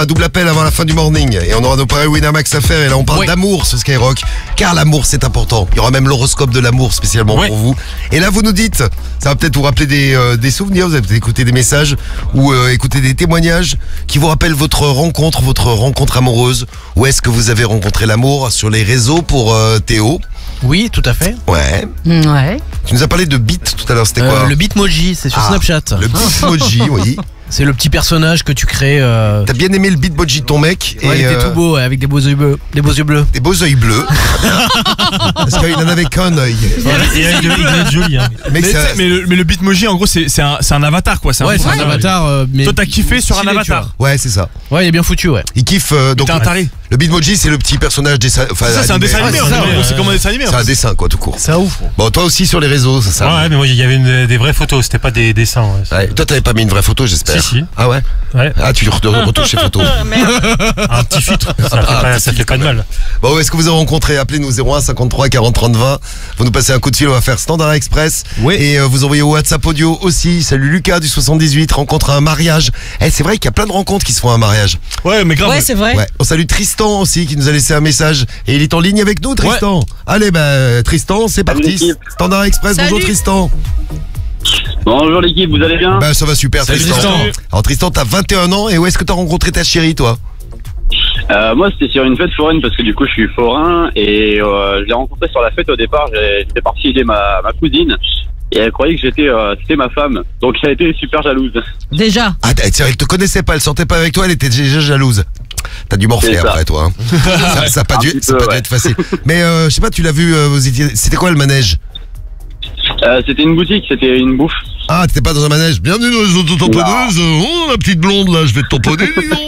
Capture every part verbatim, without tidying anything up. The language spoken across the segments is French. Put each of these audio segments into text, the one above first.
Un double appel avant la fin du morning et on aura nos paris Winamax à faire et là on parle Oui. d'amour sur Skyrock car l'amour c'est important. Il y aura même l'horoscope de l'amour spécialement Oui. pour vous. Et là vous nous dites, ça va peut-être vous rappeler des, euh, des souvenirs, vous avez peut-être écouté des messages ou euh, écouté des témoignages qui vous rappellent votre rencontre, votre rencontre amoureuse. Où est-ce que vous avez rencontré l'amour sur les réseaux pour euh, Théo? Oui, tout à fait. Ouais. Ouais. Tu nous as parlé de Beat tout à l'heure, c'était Euh, quoi? le Bitmoji, c'est sur Ah, Snapchat. Le Bitmoji, oui. C'est le petit personnage que tu crées. Euh... T'as bien aimé le Bitmoji de ton mec Ouais, il et était euh, tout beau, ouais, avec des beaux yeux bleus. Des beaux yeux bleus. des beaux yeux bleus. Parce qu'il n'en avait qu'un œil. Et elle doit être jolie. Hein. Mec, Mais, ça- tu sais, mais, le, mais le Bitmoji, en gros, c'est c'est un, c'est un avatar, quoi. C'est Ouais, un, c'est un avatar. euh, mais Toi, t'as kiffé sur un stylé, tu avatar. Ouais, c'est ça. vois. Ouais, il est bien foutu, ouais. Il kiffe. euh, donc, T'es un taré. le Bitmoji, c'est le petit personnage dessin. Enfin, Ça, c'est un animé. dessin animé. Ouais, en c'est ça, fait. ouais. C'est comme un dessin animé. C'est en un fait. dessin, quoi, tout court. C'est ouf. Bon, toi aussi sur les réseaux, ça, ça. Ouais, mais moi il y avait une- des vraies photos, c'était pas des dessins. Ouais. Ouais. Toi, t'avais pas mis une vraie photo, j'espère. Si, si. Ah ouais. Ouais. Ah, tu re- retouches les photos. Un petit filtre, ça fait Ah, pas, petit ça fait filtre, pas de quand même. mal. Bon, où est-ce que vous avez rencontré? Appelez-nous zéro un cinquante-trois quarante trente vingt. Vous nous passez un coup de fil, on va faire Standard Express. Oui. Et euh, vous envoyez au WhatsApp audio aussi. Salut Lucas du soixante-dix-huit, rencontre à un mariage. Eh, c'est vrai qu'il y a plein de rencontres qui se font à un mariage. Ouais, mais grave. Ouais, c'est vrai. Ouais. On salue Tristan aussi qui nous a laissé un message et il est en ligne avec nous, Tristan. Allez, bah Tristan, c'est parti. l'équipe. Standard Express. Salut. Bonjour Tristan. Bonjour l'équipe, vous allez bien? Bah ça va super Salut, Tristan. Tristan. Alors Tristan, t'as vingt et un ans et où est-ce que t'as rencontré ta chérie, toi? euh, Moi c'était sur une fête foraine parce que du coup je suis forain et euh, je l'ai rencontré sur la fête au départ. J'ai- J'étais parti aider ma, ma cousine et elle croyait que j'étais euh, c'était ma femme. Donc elle a été super jalouse. Déjà. Ah, t'as- c'est vrai, elle te connaissait pas, elle sortait pas avec toi, elle était déjà jalouse. T'as dû morfler C'est ça. après toi. Hein. ça, ça a pas Un dû, petit ça a peu, pas dû ouais. être facile. Mais euh, je sais pas, tu l'as vu, euh, vous étiez- c'était quoi le manège? Euh, c'était une boutique, c'était une bouffe. Ah, t'étais pas dans un manège. Bienvenue dans les auto-tamponneuses. Oh, la petite blonde là, je vais te tamponner.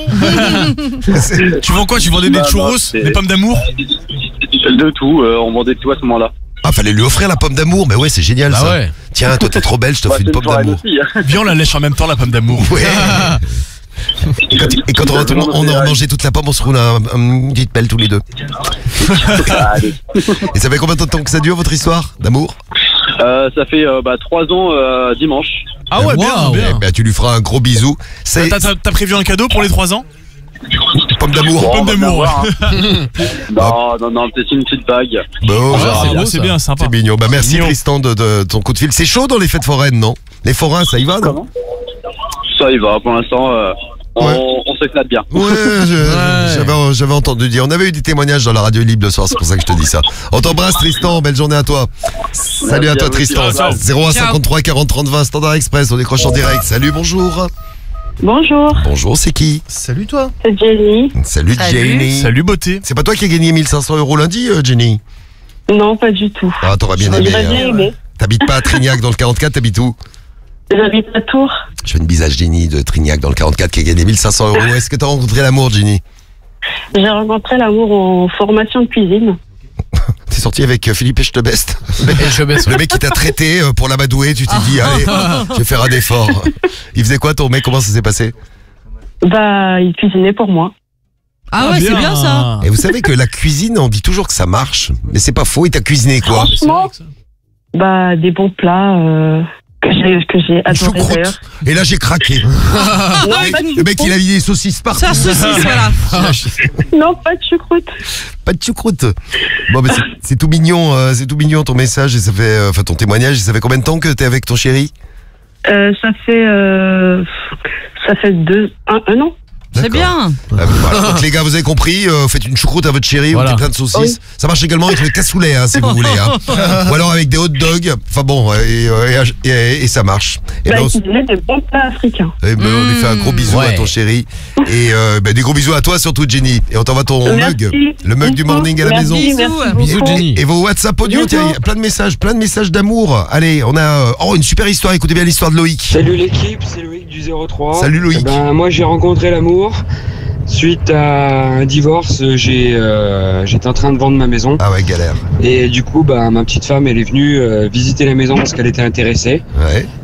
C'est- Tu vends quoi? Tu vendais des Bah, bah, churros, c'est- des pommes d'amour? De tout, euh, on vendait de tout à ce moment-là. Ah, fallait lui offrir la pomme d'amour. Mais ouais, c'est génial Bah ça. ouais. Tiens, toi t'es trop belle, je t'offre Bah, une c'est pomme foraine d'amour. aussi, hein. Viens, on la lèche en même temps, la pomme d'amour. Ouais. Et quand, et quand on, on, on aura mangé toute la pomme, on se roule un, un- une petite pelle tous les deux. Allez. Et ça fait combien de temps que ça dure votre histoire d'amour? Euh, ça fait euh, bah, trois ans euh, dimanche. Ah ouais, bien, Waouh. bien. Eh ben, tu lui feras un gros bisou. C'est T'as- T'as t'as prévu un cadeau pour les trois ans? pomme d'amour. Bon, Pomme on va d'amour, bien voir, hein. Non, non, non, peut-être une petite bague. Bon, Ah, genre, c'est beau, bien, ça. c'est bien, sympa. c'est mignon. Bah merci Mignon. Tristan de, de ton coup de fil. C'est chaud dans les fêtes foraines, non? Les forains, ça y va, non? Comment? Ça y va, pour l'instant, euh, on, Ouais. on s'éclate bien. Ouais, je- j'avais, j'avais entendu dire. On avait eu des témoignages dans la radio libre le soir, c'est pour ça que je te dis ça. On t'embrasse Tristan, belle journée à toi. Salut à Merci toi à vous, Tristan. ciao. zéro un Ciao. cinquante-trois quarante trente vingt, Standard Express, on décroche en direct. Salut, bonjour. Bonjour, Bonjour, c'est qui? Salut toi. c'est Jenny. Salut, Salut. Jenny. Salut, beauté. C'est pas toi qui as gagné mille cinq cents euros lundi, euh, Jenny? Non, pas du tout. Ah, t'aurais bien J'aurais aimé. bien hein. aimé. T'habites pas à Trignac dans le quarante-quatre, t'habites où? J'habite à Tours. Je fais une bise à Jenny de Trignac dans le quarante-quatre qui a gagné mille cinq cents euros. Est-ce que t'as rencontré l'amour, Jenny? J'ai rencontré l'amour en formation de cuisine. T'es sorti avec euh, Philippe Echtebest. Je baisse. Le mec qui t'a traité euh, pour l'amadouer, tu t'es dit, allez, je vais faire un effort. Il faisait quoi ton mec? Comment ça s'est passé? Bah, il cuisinait pour moi. Ah ouais, c'est bien ça. Et vous savez que la cuisine, on dit toujours que ça marche, mais c'est pas faux. Il t'a cuisiné quoi? Franchement, bah, des bons plats euh, que j'ai que j'ai Une adoré choucroute. d'ailleurs. Et là, j'ai craqué. Non, Le pas de mec, le mec, il a mis des saucisses partout. Ça, saucisse, voilà. Non, pas de choucroute. Pas de choucroute. Bon, mais c'est- c'est tout mignon, euh, c'est tout mignon ton message et ça fait, euh, enfin ton témoignage. Et ça fait combien de temps que t'es avec ton chéri? Euh, ça fait euh, ça fait deux un, un an. C'est bien. Ah, voilà. Donc les gars, vous avez compris, euh, faites une choucroute à votre chéri, Voilà. vous mettez plein de saucisses. Oui. Ça marche également avec le cassoulet, hein, si vous voulez. Hein. Ou alors avec des hot dogs. Enfin bon, euh, et, euh, et, et- et ça marche. Et Bah, ben, on, il s- cuisinait des bons plats africains. eh ben, on lui fait un gros bisou Ouais. à ton chéri. Et euh, ben, des gros bisous à toi surtout, Jenny. Et on t'envoie ton Merci. mug, le mug du morning à la Merci, maison. merci beaucoup. Bisous Jenny. Et vos WhatsApp audio, Bisous. tiens, il y a plein de messages, plein de messages d'amour. Allez, on a euh, oh une super histoire. Écoutez bien l'histoire de Loïc. Salut l'équipe, c'est Loïc du zéro trois. Salut Loïc. Eh ben, moi j'ai rencontré l'amour. Suite à un divorce, j'ai, euh, j'étais en train de vendre ma maison. Ah ouais, galère. Et du coup, bah, ma petite femme, elle est venue euh, visiter la maison parce qu'elle était intéressée. Ouais.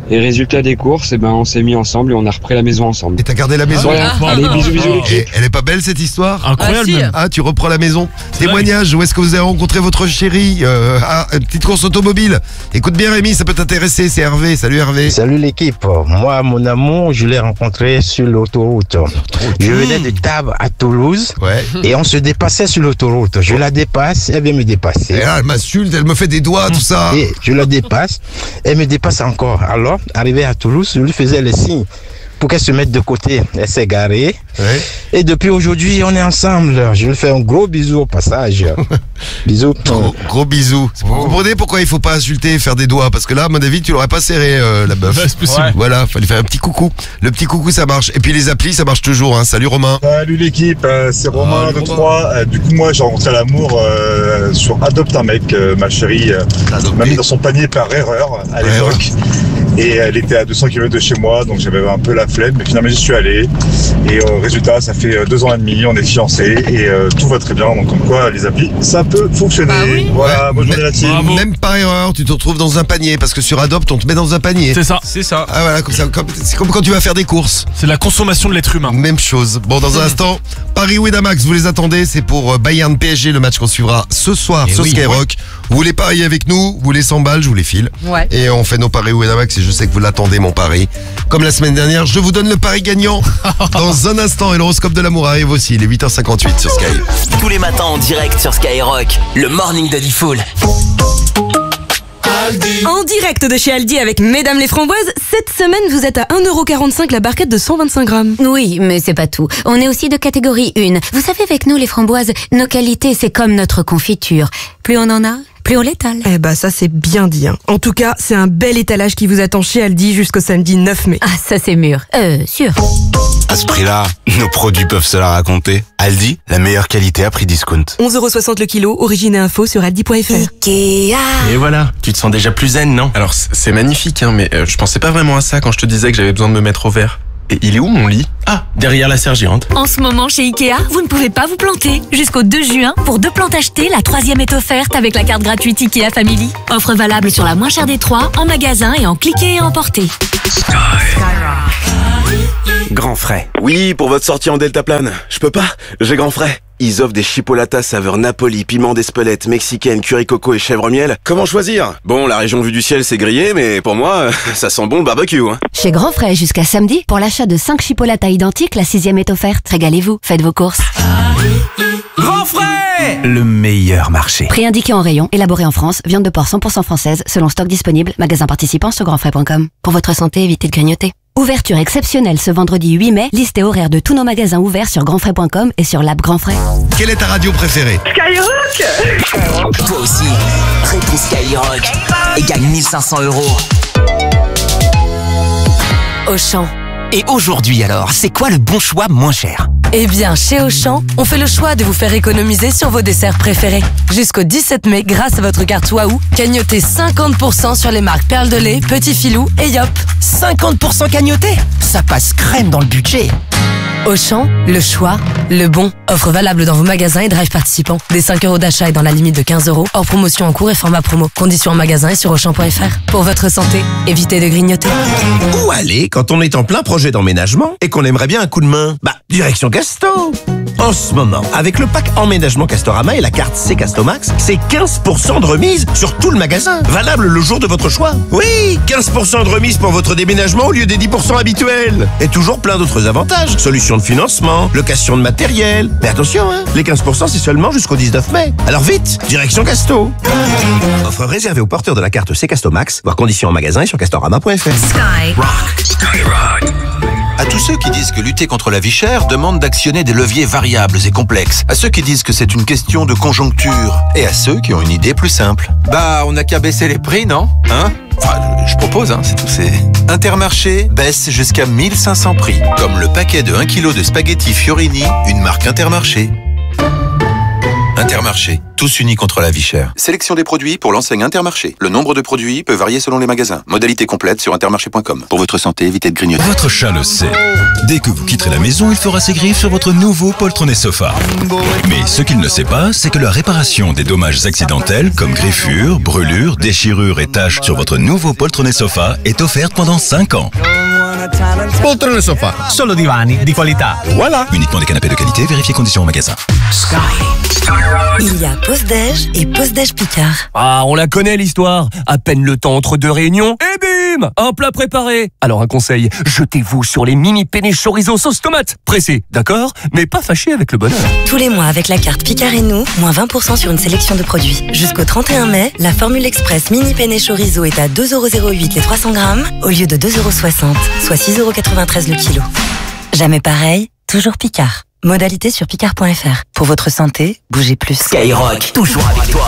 Et résultat des courses, eh ben, on s'est mis ensemble et on a repris la maison ensemble. Et t'as gardé la maison. Voilà. Allez, bisous, bisous, Et l'équipe. elle est pas belle cette histoire? Incroyable Ah, si. même. Ah, tu reprends la maison. Témoignage, où est-ce que vous avez rencontré votre chérie? euh, Ah, une petite course automobile. Écoute bien Rémi, ça peut t'intéresser, c'est Hervé. Salut Hervé. Salut l'équipe. Moi, mon amour, je l'ai rencontré sur l'autoroute. Je venais de Tarbes à Toulouse Ouais. et on se dépassait sur l'autoroute. Je la dépasse, elle vient me Et dépasser. là, elle m'insulte, elle me fait des doigts, tout ça. Et je la dépasse, elle me dépasse encore. Alors, arrivé à Toulouse, je lui faisais les signes pour qu'elle se mette de côté. Elle s'est garée. Ouais. Et depuis aujourd'hui, on est ensemble. Je lui fais un gros bisou au passage. Bisous. Gros, gros bisous. Vous comprenez pourquoi il faut pas insulter et faire des doigts? Parce que là, à mon avis, tu l'aurais pas serré, euh, la meuf. Ouais, c'est possible. Voilà, fallait faire un petit coucou. Le petit coucou, ça marche. Et puis les applis, ça marche toujours. Hein. Salut Romain. Salut l'équipe, euh, c'est Romain Salut, de Romain. Troyes. Euh, du coup, moi, j'ai rencontré l'amour euh, sur Adopte un mec. Euh, ma chérie euh, m'a mis dans son panier par erreur à Ouais, l'époque. Et elle était à deux cents kilomètres de chez moi, donc j'avais un peu la flemme. Mais finalement, j'y suis allé. Et euh, résultat, ça fait euh, deux ans et demi, on est fiancés et euh, tout va très bien. Donc, comme quoi, les applis, ça peut fonctionner. Bah oui. Voilà, Ouais, bonne journée mais- la team. Bravo. Même par erreur, tu te retrouves dans un panier. Parce que sur Adopt, on te met dans un panier. C'est ça. C'est ça. Ah voilà, comme ça, comme- c'est comme quand tu vas faire des courses. C'est la consommation de l'être humain. Même chose. Bon, dans un instant, Paris Winamax, vous les attendez, c'est pour euh, Bayern P S G, le match qu'on suivra ce soir Eh sur oui. Skyrock. Vous voulez parier avec nous, vous voulez cent balles, je vous les file. Ouais. Et on fait nos paris Winamax et je sais que vous l'attendez, mon pari. Comme la semaine dernière, je vous donne le pari gagnant dans un instant et l'horoscope de l'amour arrive aussi, il est huit heures cinquante-huit sur Sky. Tous les matins en direct sur Skyrock, le morning de Diffoul. En direct de chez Aldi avec Mesdames les Framboises, cette semaine vous êtes à un euro quarante-cinq la barquette de cent vingt-cinq grammes. Oui, mais c'est pas tout. On est aussi de catégorie un. Vous savez, avec nous les framboises, nos qualités c'est comme notre confiture. Plus on en a, plus on l'étale. Eh bah ça c'est bien dit. Hein. En tout cas, c'est un bel étalage qui vous attend chez Aldi jusqu'au samedi neuf mai. Ah, ça c'est mûr. Euh, sûr. À ce prix-là, nos produits peuvent se la raconter. Aldi, la meilleure qualité à prix discount. onze euros soixante le kilo, origine et info sur aldi point fr. Ikea. Et voilà, tu te sens déjà plus zen, non? Alors c- c'est magnifique, hein, mais euh, je pensais pas vraiment à ça quand je te disais que j'avais besoin de me mettre au vert. Et il est où mon lit? Ah, derrière la serre géante. En ce moment, chez Ikea, vous ne pouvez pas vous planter. Jusqu'au deux juin, pour deux plantes achetées, la troisième est offerte avec la carte gratuite Ikea Family. Offre valable sur la moins chère des trois, en magasin et en cliquer et emporter. Grand Frais. Oui, pour votre sortie en deltaplane. Je peux pas, j'ai Grand Frais. Ils offrent des chipolatas saveur Napoli, piment d'Espelette, mexicaine, curry coco et chèvre miel. Comment choisir? Bon, la région vue du ciel c'est grillé, mais pour moi, ça sent bon le barbecue. Hein. Chez Grand Frais jusqu'à samedi, pour l'achat de cinq chipolatas identiques, la sixième est offerte. Régalez-vous, faites vos courses. Grand Frais! Le meilleur marché. Prix indiqué en rayon, élaboré en France, viande de porc cent pour cent française, selon stock disponible, magasin participant sur grand frais point com. Pour votre santé, évitez de grignoter. Ouverture exceptionnelle ce vendredi huit mai, liste et horaire de tous nos magasins ouverts sur grand frais point com et sur l'app Grand Frais. Quelle est ta radio préférée? Skyrock. Toi aussi, réponds Skyrock et gagne mille cinq cents euros. Auchan. Et aujourd'hui alors, c'est quoi le bon choix moins cher? Eh bien, chez Auchan, on fait le choix de vous faire économiser sur vos desserts préférés. Jusqu'au dix-sept mai, grâce à votre carte Wahoo, cagnotez cinquante pour cent sur les marques Perle de lait, Petit Filou et Yop. cinquante pour cent cagnoté? Ça passe crème dans le budget. Auchan, le choix, le bon. Offre valable dans vos magasins et drive participants. Des cinq euros d'achat et dans la limite de quinze euros. Hors promotion en cours et format promo. Conditions en magasin et sur auchan point fr. Pour votre santé, évitez de grignoter. Où aller quand on est en plein projet d'emménagement et qu'on aimerait bien un coup de main? Bah, direction Casto. En ce moment, avec le pack emménagement Castorama et la carte C Castomax, c'est quinze pour cent de remise sur tout le magasin. Valable le jour de votre choix. Oui, quinze pour cent de remise pour votre déménagement au lieu des dix pour cent habituels. Et toujours plein d'autres avantages. Solutions de financement, location de matériel. Mais attention, hein, les quinze pour cent c'est seulement jusqu'au dix-neuf mai. Alors vite, direction Casto. Offre réservée aux porteurs de la carte C Castomax, voir conditions en magasin et sur castorama point fr. Skyrock. À tous ceux qui disent que lutter contre la vie chère demande d'actionner des leviers variables et complexes. À ceux qui disent que c'est une question de conjoncture. Et à ceux qui ont une idée plus simple. Bah, on n'a qu'à baisser les prix, non? Hein? Enfin, je, je propose, hein, c'est tout. C'est Intermarché baisse jusqu'à mille cinq cents prix. Comme le paquet de un kilo de spaghettis Fiorini, une marque Intermarché. Intermarché. Intermarché, tous unis contre la vie chère. Sélection des produits pour l'enseigne Intermarché. Le nombre de produits peut varier selon les magasins. Modalité complète sur intermarché point com. Pour votre santé, évitez de grignoter. Votre chat le sait. Dès que vous quitterez la maison, il fera ses griffes sur votre nouveau poltronnet sofa. Mais ce qu'il ne sait pas, c'est que la réparation des dommages accidentels comme griffures, brûlures, déchirures et taches sur votre nouveau poltronnet sofa est offerte pendant cinq ans. Poltrone sofa, solo divani di qualità. Voilà. Uniquement des canapés de qualité, vérifiez conditions au magasin. Il y a pause déj et pause déj Picard. Ah, on la connaît l'histoire. À peine le temps entre deux réunions, et bim, un plat préparé. Alors un conseil, jetez-vous sur les mini penne chorizo sauce tomate. Pressé, d'accord, mais pas fâché avec le bonheur. Tous les mois avec la carte Picard et nous, moins vingt pour cent sur une sélection de produits. Jusqu'au trente et un mai, la formule express mini penne chorizo est à deux euros zéro huit les trois cents grammes au lieu de deux euros soixante, soit six euros quatre-vingt-treize le kilo. Jamais pareil, toujours Picard. Modalité sur picard point f r. Pour votre santé, bougez plus. Skyrock, toujours avec toi.